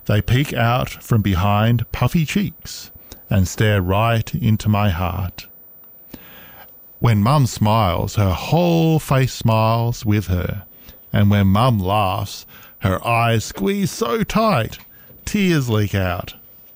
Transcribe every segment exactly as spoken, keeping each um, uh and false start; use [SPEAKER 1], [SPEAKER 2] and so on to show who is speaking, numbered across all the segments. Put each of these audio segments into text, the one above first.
[SPEAKER 1] They peek out from behind puffy cheeks and stare right into my heart. When Mum smiles, her whole face smiles with her. And when Mum laughs, her eyes squeeze so tight, tears leak out.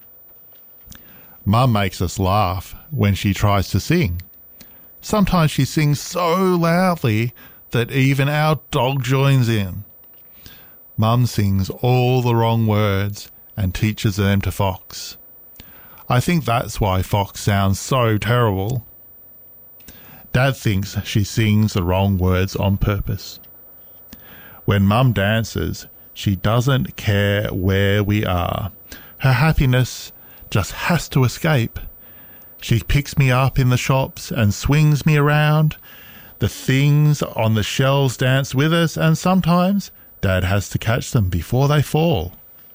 [SPEAKER 1] Mum makes us laugh when she tries to sing. Sometimes she sings so loudly that even our dog joins in. Mum sings all the wrong words and teaches them to Fox. I think that's why Fox sounds so terrible. Dad thinks she sings the wrong words on purpose. When Mum dances, she doesn't care where we are. Her happiness just has to escape. She picks me up in the shops and swings me around. The things on the shelves dance with us, and sometimes Dad has to catch them before they fall.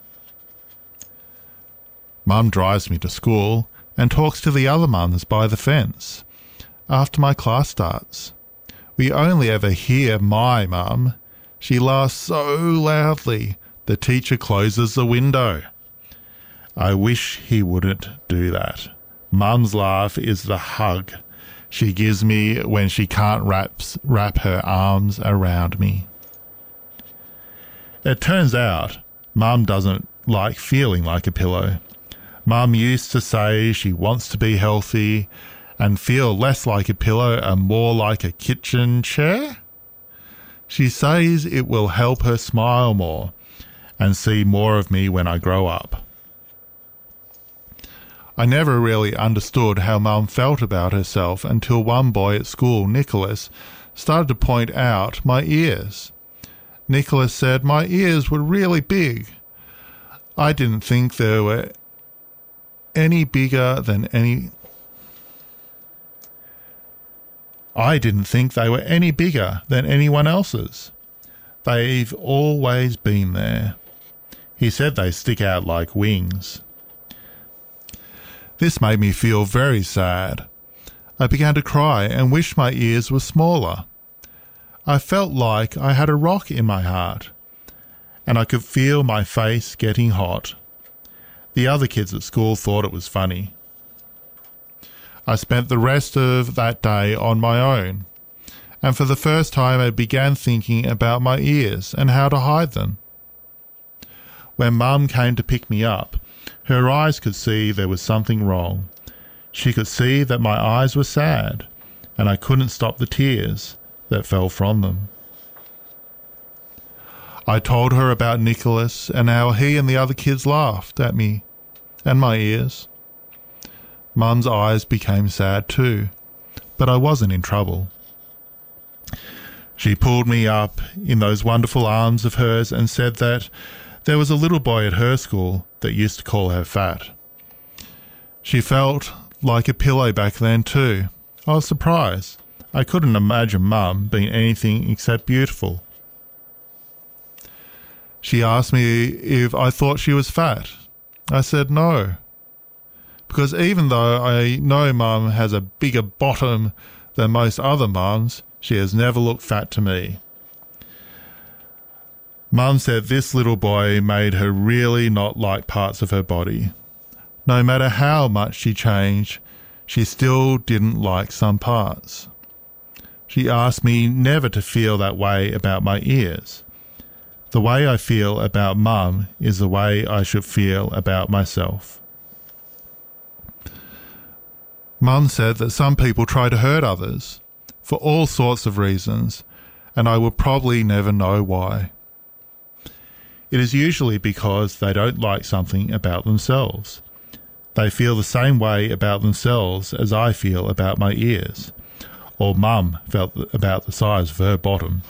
[SPEAKER 1] Mum drives me to school and talks to the other mums by the fence after my class starts. We only ever hear my mum. She laughs so loudly the teacher closes the window. I wish he wouldn't do that. Mum's laugh is the hug she gives me when she can't wrap, wrap her arms around me. It turns out Mum doesn't like feeling like a pillow. Mum used to say she wants to be healthy and feel less like a pillow and more like a kitchen chair. She says it will help her smile more and see more of me when I grow up. I never really understood how Mum felt about herself until one boy at school, Nicholas, started to point out my ears. Nicholas said my ears were really big. I didn't think they were any bigger than any... I didn't think they were any bigger than anyone else's. They've always been there. He said they stick out like wings. This made me feel very sad. I began to cry and wished my ears were smaller. I felt like I had a rock in my heart, and I could feel my face getting hot. The other kids at school thought it was funny. I spent the rest of that day on my own, and for the first time I began thinking about my ears and how to hide them. When Mum came to pick me up, her eyes could see there was something wrong. She could see that my eyes were sad, and I couldn't stop the tears that fell from them. I told her about Nicholas and how he and the other kids laughed at me and my ears. Mum's eyes became sad too, but I wasn't in trouble. She pulled me up in those wonderful arms of hers and said that there was a little boy at her school that used to call her fat. She felt like a pillow back then too. I was surprised. I couldn't imagine Mum being anything except beautiful. She asked me if I thought she was fat. I said no, because even though I know Mum has a bigger bottom than most other mums, she has never looked fat to me. Mum said this little boy made her really not like parts of her body. No matter how much she changed, she still didn't like some parts. She asked me never to feel that way about my ears. The way I feel about Mum is the way I should feel about myself. Mum said that some people try to hurt others for all sorts of reasons, and I will probably never know why. It is usually because they don't like something about themselves. They feel the same way about themselves as I feel about my ears, or Mum felt about the size of her bottom.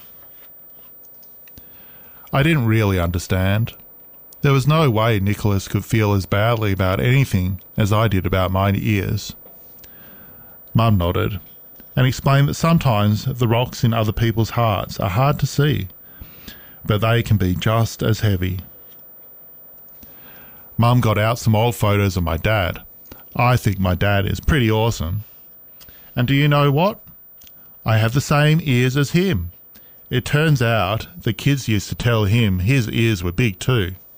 [SPEAKER 1] I didn't really understand. There was no way Nicholas could feel as badly about anything as I did about my ears. Mum nodded and explained that sometimes the rocks in other people's hearts are hard to see, but they can be just as heavy. Mum got out some old photos of my dad. I think my dad is pretty awesome. And do you know what? I have the same ears as him. It turns out the kids used to tell him his ears were big too.